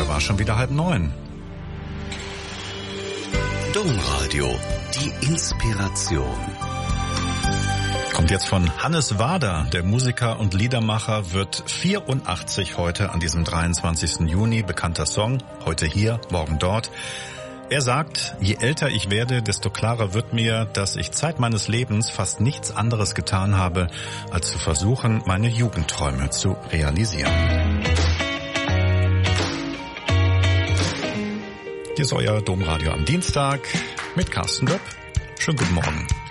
Gerade war schon wieder 8:30. Domradio, die Inspiration. Kommt jetzt von Hannes Wader. Der Musiker und Liedermacher wird 84 heute an diesem 23. Juni. Bekannter Song. Heute hier, morgen dort. Er sagt, je älter ich werde, desto klarer wird mir, dass ich Zeit meines Lebens fast nichts anderes getan habe, als zu versuchen, meine Jugendträume zu realisieren. Hier ist euer Domradio am Dienstag mit Carsten Göpp. Schönen guten Morgen.